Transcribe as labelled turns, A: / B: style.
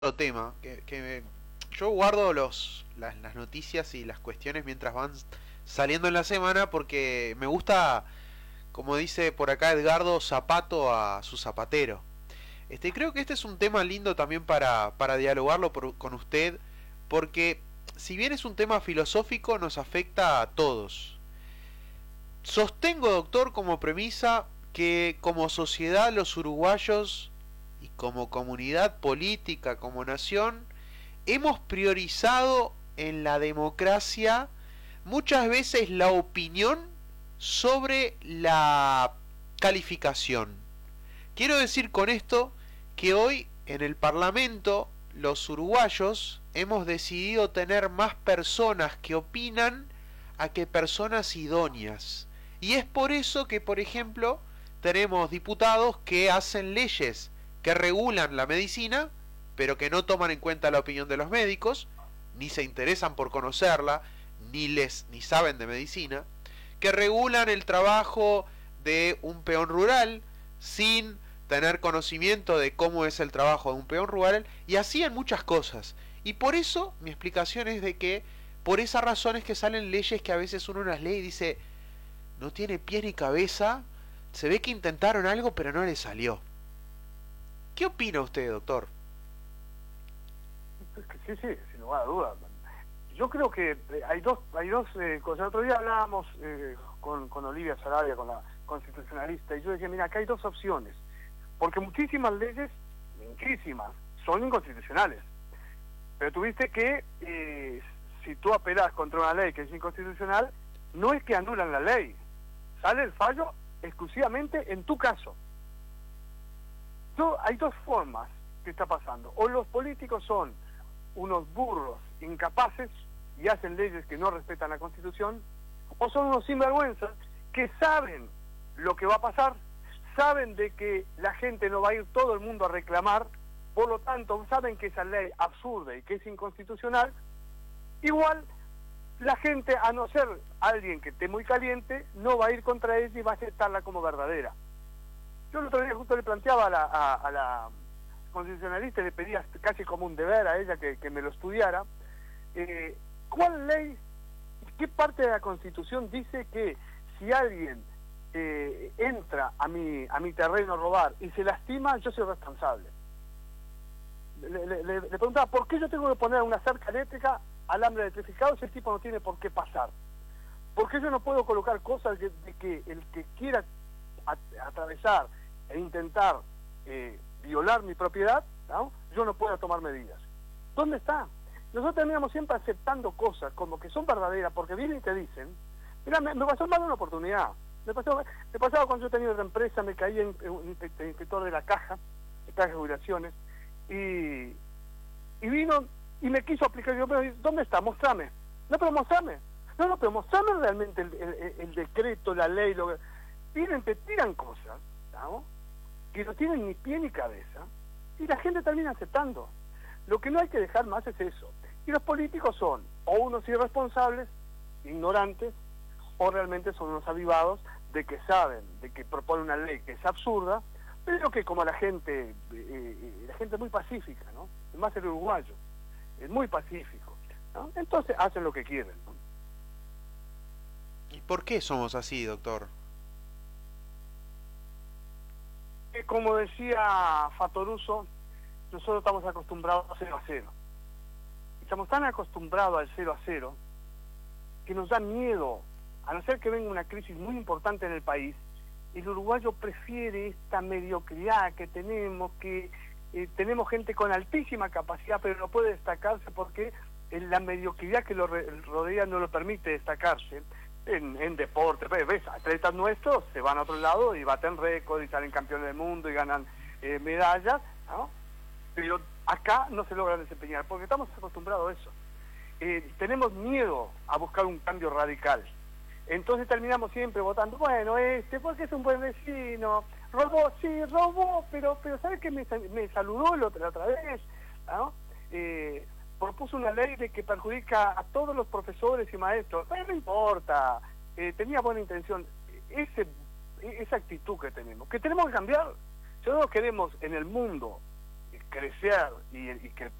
A: otro tema, yo guardo las noticias y las cuestiones mientras van saliendo en la semana porque me gusta, como dice por acá Edgardo, zapato a su zapatero. Creo que este es un tema lindo también para dialogarlo con usted, porque si bien es un tema filosófico, nos afecta a todos. Sostengo, doctor, como premisa que como sociedad los uruguayos y como comunidad política, como nación, hemos priorizado en la democracia muchas veces la opinión sobre la calificación. Quiero decir con esto que hoy en el Parlamento los uruguayos hemos decidido tener más personas que opinan a que personas idóneas. Y es por eso que, por ejemplo, tenemos diputados que hacen leyes que regulan la medicina, pero que no toman en cuenta la opinión de los médicos, ni se interesan por conocerla, ni saben de medicina, que regulan el trabajo de un peón rural sin tener conocimiento de cómo es el trabajo de un peón rural, y así en muchas cosas. Y por eso mi explicación es de que por esa razón es que salen leyes que a veces uno las lee y dice, no tiene pie ni cabeza, se ve que intentaron algo pero no le salió. ¿Qué opina usted, doctor?
B: Sí, sí, sin lugar a dudas. Yo creo que hay dos cosas. El otro día hablábamos con Olivia Sarabia, con la constitucionalista, y yo decía, mira, acá hay dos opciones, porque muchísimas leyes, muchísimas, son inconstitucionales. Pero tuviste que, si tú apelás contra una ley que es inconstitucional, no es que anulan la ley, sale el fallo exclusivamente en tu caso. Hay dos formas que está pasando. O los políticos son unos burros incapaces y hacen leyes que no respetan la Constitución, o son unos sinvergüenzas que saben lo que va a pasar, saben de que la gente no va a ir todo el mundo a reclamar, por lo tanto saben que esa ley absurda y que es inconstitucional. Igual la gente, a no ser alguien que esté muy caliente, no va a ir contra ella y va a aceptarla como verdadera. Yo el otro día justo le planteaba a la constitucionalista, le pedía casi como un deber a ella que me lo estudiara, ¿cuál ley, qué parte de la Constitución dice que si alguien entra a mi terreno a robar y se lastima, yo soy responsable? Le preguntaba, ¿por qué yo tengo que poner una cerca eléctrica, alambre electrificado, si el tipo no tiene por qué pasar? ¿Por qué yo no puedo colocar cosas de que el que quiera atravesar e intentar violar mi propiedad, ¿no? Yo no puedo tomar medidas? ¿Dónde está? Nosotros terminamos siempre aceptando cosas como que son verdaderas, porque vienen y te dicen, mira, me pasó mal una oportunidad, me pasaba cuando yo tenía otra empresa, me caí en un inspector de la caja de jubilaciones, y vino y me quiso aplicar, yo, pero ¿dónde está? Mostrame. No, pero mostrame. No, pero mostrame realmente el decreto, la ley, vienen, te tiran cosas, ¿no?, que no tienen ni pie ni cabeza, y la gente termina aceptando. Lo que no hay que dejar más es eso. Y los políticos son o unos irresponsables, ignorantes, o realmente son unos avivados de que saben, de que proponen una ley que es absurda, pero que como la gente es muy pacífica, ¿no? Más el uruguayo, es muy pacífico, ¿no? Entonces hacen lo que quieren, ¿no?
A: ¿Y por qué somos así, doctor?
B: Como decía Fatoruso, nosotros estamos acostumbrados a 0-0. Estamos tan acostumbrados al 0-0 que nos da miedo, a no ser que venga una crisis muy importante en el país. El uruguayo prefiere esta mediocridad que tenemos, tenemos gente con altísima capacidad, pero no puede destacarse porque la mediocridad que lo rodea no lo permite destacarse. En deporte, ves, atletas nuestros se van a otro lado y baten récord y salen campeones del mundo y ganan medallas, ¿no? Pero acá no se logran desempeñar porque estamos acostumbrados a eso. Tenemos miedo a buscar un cambio radical, entonces terminamos siempre votando, bueno, porque es un buen vecino, robó, sí, robó, pero ¿sabes qué? Me saludó la otra vez, ¿no? Propuso una ley de que perjudica a todos los profesores y maestros, pero no importa, tenía buena intención. Esa actitud que tenemos que cambiar. Si no queremos en el mundo crecer y que el